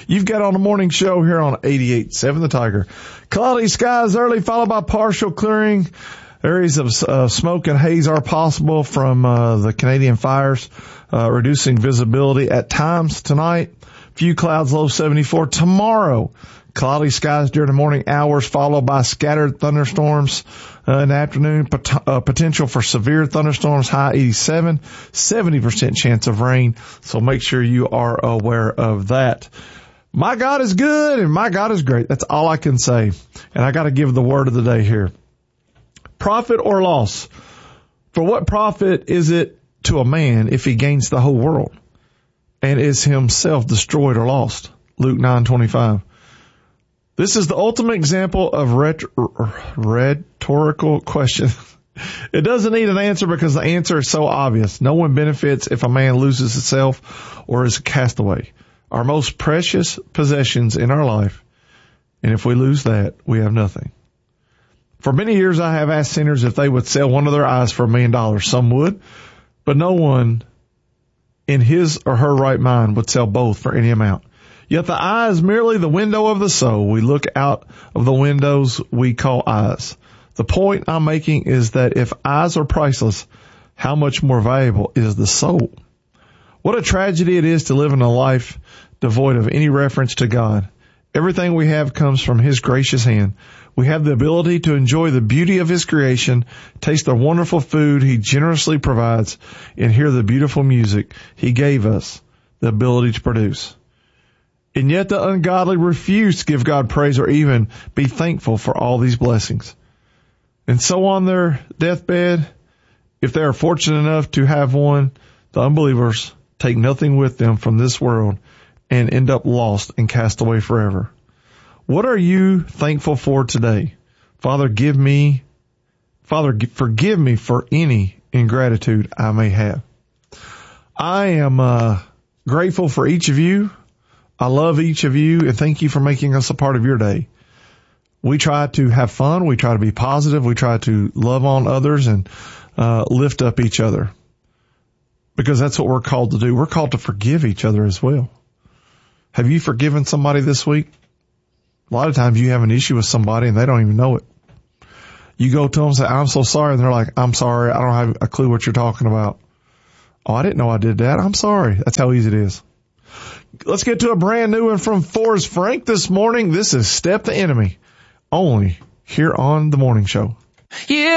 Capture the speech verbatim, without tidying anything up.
You've got on the morning show here on eighty-eight point seven The Tiger. Cloudy skies early, followed by partial clearing. Areas of uh, smoke and haze are possible from uh, the Canadian fires, uh, reducing visibility at times tonight. Few clouds, low seventy-four. Tomorrow, cloudy skies during the morning hours, followed by scattered thunderstorms uh, in the afternoon. Pot- uh, potential for severe thunderstorms, high eighty-seven. seventy percent chance of rain, so make sure you are aware of that. My God is good and my God is great. That's all I can say. And I got to give the word of the day here. Profit or loss? For what profit is it to a man if he gains the whole world and is himself destroyed or lost? Luke nine twenty-five. This is the ultimate example of ret- rhetorical question. It doesn't need an answer because the answer is so obvious. No one benefits if a man loses himself or is a castaway. Our most precious possessions in our life, and if we lose that, we have nothing. For many years, I have asked sinners if they would sell one of their eyes for a million dollars. Some would, but no one in his or her right mind would sell both for any amount. Yet the eye is merely the window of the soul. We look out of the windows we call eyes. The point I'm making is that if eyes are priceless, how much more valuable is the soul? What a tragedy it is to live in a life devoid of any reference to God. Everything we have comes from His gracious hand. We have the ability to enjoy the beauty of His creation, taste the wonderful food He generously provides, and hear the beautiful music He gave us the ability to produce. And yet the ungodly refuse to give God praise or even be thankful for all these blessings. And so on their deathbed, if they are fortunate enough to have one, the unbelievers take nothing with them from this world and end up lost and cast away forever. What are you thankful for today? Father, give me, Father, forgive me for any ingratitude I may have. I am uh, grateful for each of you. I love each of you, and thank you for making us a part of your day. We try to have fun. We try to be positive. We try to love on others and uh, lift up each other, because that's what we're called to do. We're called to forgive each other as well. Have you forgiven somebody this week? A lot of times you have an issue with somebody and they don't even know it. You go to them and say, I'm so sorry. And they're like, I'm sorry. I don't have a clue what you're talking about. Oh, I didn't know I did that. I'm sorry. That's how easy it is. Let's get to a brand new one from Forrest Frank this morning. This is Step the Enemy, only here on The Morning Show. Yeah.